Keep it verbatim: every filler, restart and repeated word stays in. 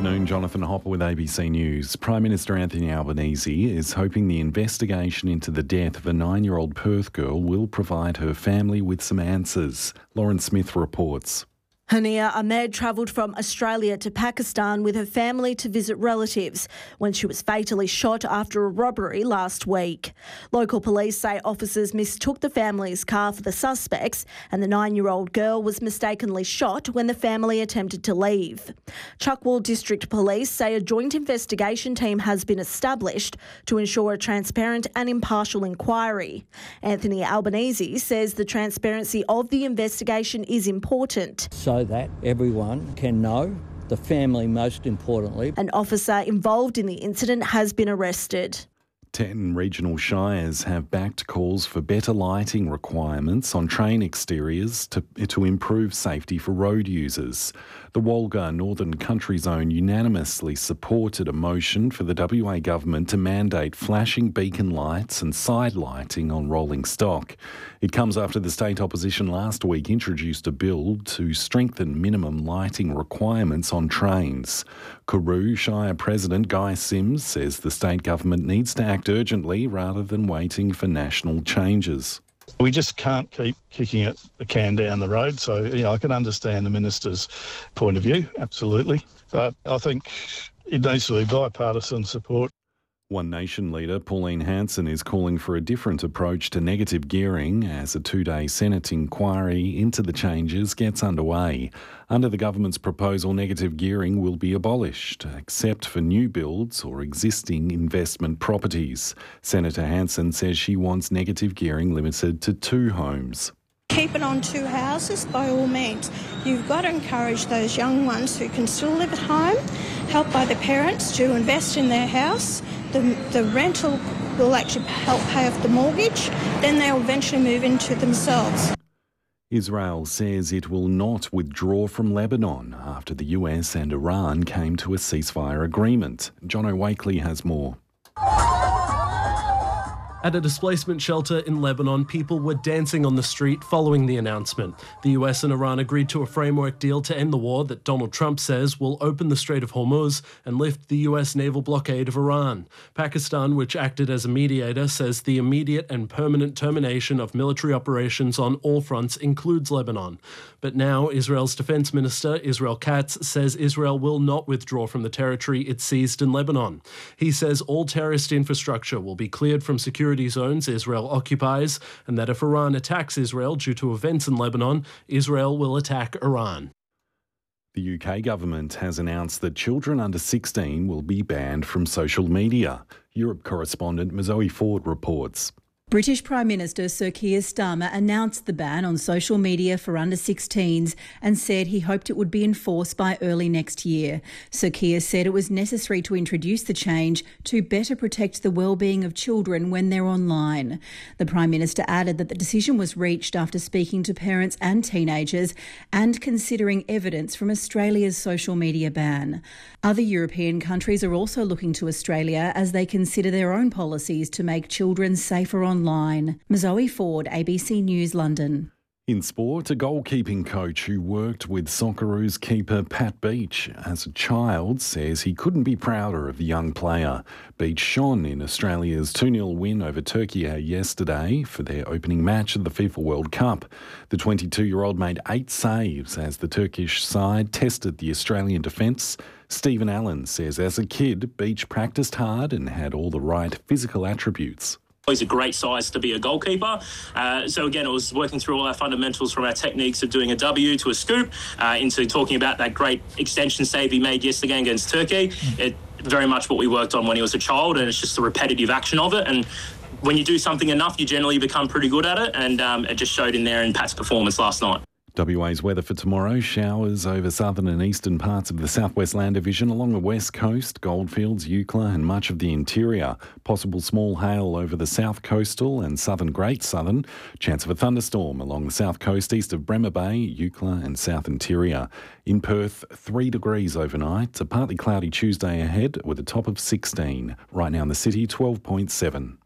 afternoon, Jonathan Hopper with A B C News. Prime Minister Anthony Albanese is hoping the investigation into the death of a nine-year-old Perth girl will provide her family with some answers. Lauren Smith reports. Hania Ahmed travelled from Australia to Pakistan with her family to visit relatives when she was fatally shot after a robbery last week. Local police say officers mistook the family's car for the suspects, and the nine-year-old girl was mistakenly shot when the family attempted to leave. Chuckwell District Police say a joint investigation team has been established to ensure a transparent and impartial inquiry. Anthony Albanese says the transparency of the investigation is important. So So that everyone can know, the family most importantly. An officer involved in the incident has been arrested. Ten regional shires have backed calls for better lighting requirements on train exteriors to, to improve safety for road users. The Wolga Northern Country Zone unanimously supported a motion for the W A government to mandate flashing beacon lights and side lighting on rolling stock. It comes after the state opposition last week introduced a bill to strengthen minimum lighting requirements on trains. Karoo Shire President Guy Sims says the state government needs to act urgently rather than waiting for national changes. We just can't keep kicking it, the can down the road. So, you know, I can understand the minister's point of view, absolutely. But I think it needs to be bipartisan support. One Nation leader Pauline Hanson is calling for a different approach to negative gearing as a two-day Senate inquiry into the changes gets underway. Under the government's proposal, negative gearing will be abolished, except for new builds or existing investment properties. Senator Hanson says she wants negative gearing limited to two homes. Keep it on two houses by all means. You've got to encourage those young ones who can still live at home, helped by the parents to invest in their house. The, the rental will actually help pay off the mortgage. Then they'll eventually move into themselves. Israel says it will not withdraw from Lebanon after the U S and Iran came to a ceasefire agreement. Jono Wakely has more. At a displacement shelter in Lebanon, people were dancing on the street following the announcement. The U S and Iran agreed to a framework deal to end the war that Donald Trump says will open the Strait of Hormuz and lift the U S naval blockade of Iran. Pakistan, which acted as a mediator, says the immediate and permanent termination of military operations on all fronts includes Lebanon. But now Israel's Defense Minister, Israel Katz, says Israel will not withdraw from the territory it seized in Lebanon. He says all terrorist infrastructure will be cleared from security zones Israel occupies, and that if Iran attacks Israel due to events in Lebanon, Israel will attack Iran. The U K government has announced that children under sixteen will be banned from social media. Europe correspondent Zoe Ford reports. British Prime Minister Sir Keir Starmer announced the ban on social media for under sixteens and said he hoped it would be enforced by early next year. Sir Keir said it was necessary to introduce the change to better protect the well-being of children when they're online. The Prime Minister added that the decision was reached after speaking to parents and teenagers and considering evidence from Australia's social media ban. Other European countries are also looking to Australia as they consider their own policies to make children safer online. Online. Zoe Ford, A B C News, London. In sport, a goalkeeping coach who worked with Socceroos keeper Pat Beach as a child says he couldn't be prouder of the young player. Beach shone in Australia's two nil win over Turkey yesterday for their opening match of the FIFA World Cup. The twenty-two-year-old made eight saves as the Turkish side tested the Australian defence. Stephen Allen says as a kid, Beach practised hard and had all the right physical attributes. He's a great size to be a goalkeeper. Uh, so again, it was working through all our fundamentals from our techniques of doing a W to a scoop uh, into talking about that great extension save he made yesterday against Turkey. It very much what we worked on when he was a child, and it's just the repetitive action of it. And when you do something enough, you generally become pretty good at it. And um, it just showed in there in Pat's performance last night. W A's weather for tomorrow, showers over southern and eastern parts of the southwest land division along the west coast, Goldfields, Eucla and much of the interior. Possible small hail over the south coastal and southern Great Southern. Chance of a thunderstorm along the south coast east of Bremer Bay, Eucla and south interior. In Perth, three degrees overnight. A partly cloudy Tuesday ahead with a top of sixteen. Right now in the city, twelve point seven.